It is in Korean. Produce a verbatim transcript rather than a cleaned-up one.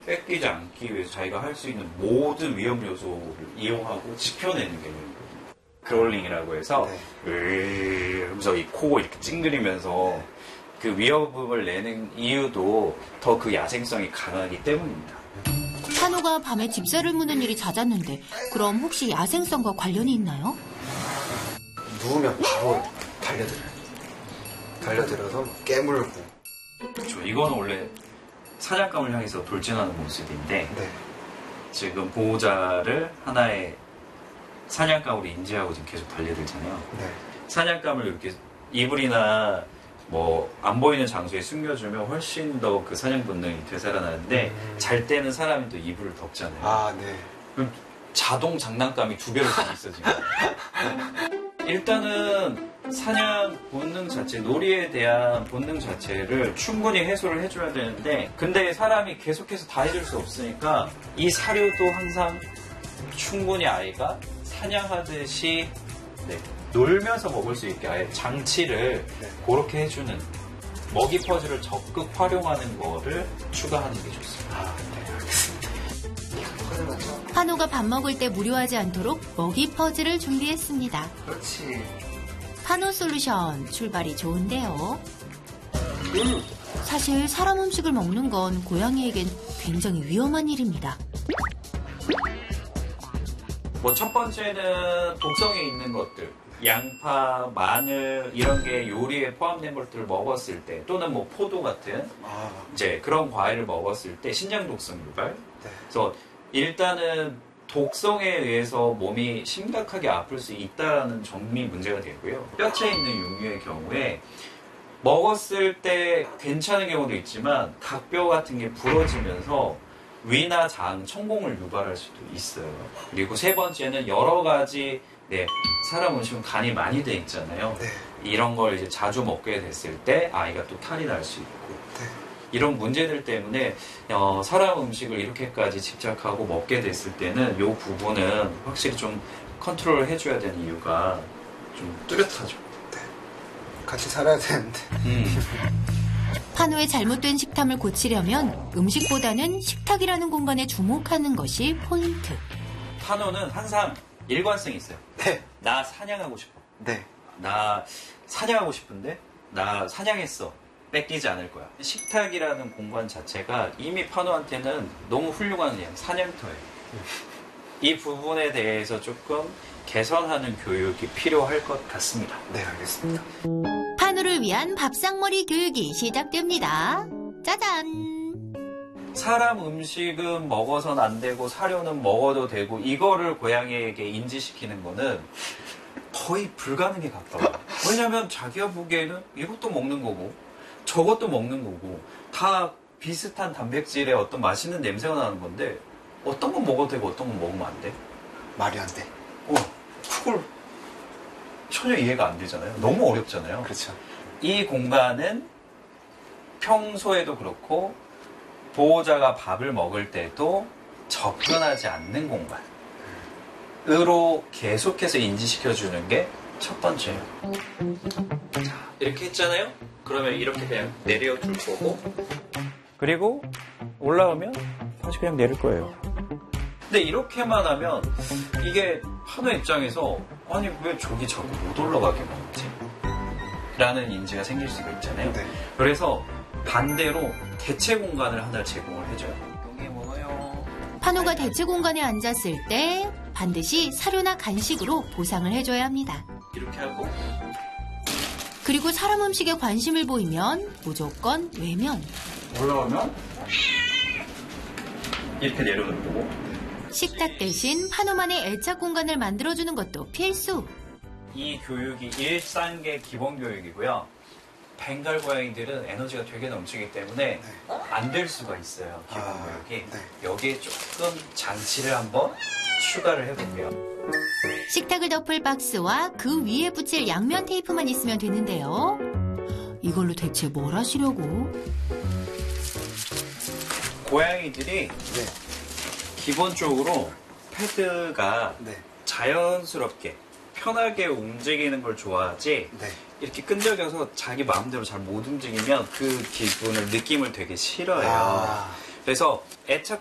뺏기지 않기 위해서 자기가 할 수 있는 모든 위험 요소를 이용하고 지켜내는 개념이거든요. 크롤링이라고 해서 네. 으 하면서 이 코 이렇게 찡그리면서 네. 그 위협을 내는 이유도 더 그 야생성이 강하기 때문입니다. 파노가 밤에 집사를 무는 일이 잦았는데 그럼 혹시 야생성과 관련이 있나요? 누우면 바로 달려들어요. 달려들어서 깨물고. 그렇죠. 이거는 원래 사냥감을 향해서 돌진하는 모습인데 네. 지금 보호자를 하나의 사냥감으로 인지하고 지금 계속 달려들잖아요. 네. 사냥감을 이렇게 이불이나 뭐 안 보이는 장소에 숨겨주면 훨씬 더 그 사냥 본능이 되살아나는데 음. 잘 때는 사람이 또 이불을 덮잖아요. 아, 네. 그럼 자동 장난감이 두 배로 더 있어지고. 일단은 사냥 본능 자체, 놀이에 대한 본능 자체를 충분히 해소를 해줘야 되는데 근데 사람이 계속해서 다 해줄 수 없으니까 이 사료도 항상 충분히 아이가 사냥하듯이 네, 놀면서 먹을 수 있게 아예 장치를 네. 그렇게 해주는 먹이 퍼즐을 적극 활용하는 거를 추가하는 게 좋습니다. 아, 네, 알겠습니다. 파노가 밥 먹을 때 무료하지 않도록 먹이 퍼즐을 준비했습니다. 그렇지. 파노 솔루션 출발이 좋은데요. 음. 사실 사람 음식을 먹는 건 고양이에겐 굉장히 위험한 일입니다. 뭐 첫 번째는 독성에 있는 것들, 양파, 마늘 이런 게 요리에 포함된 것들을 먹었을 때 또는 뭐 포도 같은 아. 이제 그런 과일을 먹었을 때 신장 독성 유발. 네. 그래서 일단은 독성에 의해서 몸이 심각하게 아플 수 있다는 점이 문제가 되고요. 뼈째 있는 육류의 경우에 먹었을 때 괜찮은 경우도 있지만 각뼈 같은 게 부러지면서 위나 장, 천공을 유발할 수도 있어요. 그리고 세 번째는 여러 가지 네, 사람 음식은 간이 많이 돼 있잖아요. 네. 이런 걸 이제 자주 먹게 됐을 때 아이가 또 탈이 날 수 있고 네. 이런 문제들 때문에 어, 사람 음식을 이렇게까지 집착하고 먹게 됐을 때는 이 부분은 확실히 좀 컨트롤을 해줘야 되는 이유가 좀 뚜렷하죠. 네. 같이 살아야 되는데. 음. 파노의 잘못된 식탐을 고치려면 음식보다는 식탁이라는 공간에 주목하는 것이 포인트. 파노는 항상 일관성이 있어요. 네. 나 사냥하고 싶어. 네. 나 사냥하고 싶은데 나 사냥했어. 뺏기지 않을 거야. 식탁이라는 공간 자체가 이미 파노한테는 너무 훌륭한 그냥 사냥터예요. 이 부분에 대해서 조금 개선하는 교육이 필요할 것 같습니다. 네, 알겠습니다. 파노를 위한 밥상머리 교육이 시작됩니다. 짜잔! 사람 음식은 먹어서는 안 되고 사료는 먹어도 되고 이거를 고양이에게 인지시키는 거는 거의 불가능에 가까워요. 왜냐면 자기가 보기에는 이것도 먹는 거고 저것도 먹는 거고 다 비슷한 단백질의 어떤 맛있는 냄새가 나는 건데 어떤 건 먹어도 되고 어떤 건 먹으면 안 돼? 말이 안 돼. 어, 그걸 전혀 이해가 안 되잖아요. 너무 어렵잖아요. 그렇죠. 이 공간은 평소에도 그렇고 보호자가 밥을 먹을 때도 접근하지 않는 공간으로 계속해서 인지시켜주는 게 첫 번째예요. 자, 이렇게 했잖아요? 그러면 이렇게 그냥 내려줄 거고 그리고 올라오면 다시 그냥 내릴 거예요. 근데 이렇게만 하면 이게 파노 입장에서 아니 왜 저기 자꾸 못 올라가게 먹지? 라는 인지가 생길 수가 있잖아요. 네. 그래서 반대로 대체 공간을 하나 제공을 해줘요. 여기 먹어요. 파노가 대체 공간에 앉았을 때 반드시 사료나 간식으로 보상을 해줘야 합니다. 이렇게 하고 그리고 사람 음식에 관심을 보이면 무조건 외면. 올라오면 이렇게 내려놓는 거고 식탁 대신 파노만의 애착 공간을 만들어주는 것도 필수. 이 교육이 일 단계 기본 교육이고요. 벵갈 고양이들은 에너지가 되게 넘치기 때문에 네. 안 될 수가 있어요. 기본 아, 교육이. 네. 여기에 조금 장치를 한번 추가를 해볼게요. 식탁을 덮을 박스와 그 위에 붙일 양면 테이프만 있으면 되는데요. 이걸로 대체 뭘 하시려고? 고양이들이 네. 기본적으로 패드가 네. 자연스럽게 편하게 움직이는 걸 좋아하지 네. 이렇게 끈적여서 자기 마음대로 잘 못 움직이면 그 기분을 느낌을 되게 싫어해요. 아. 그래서 애착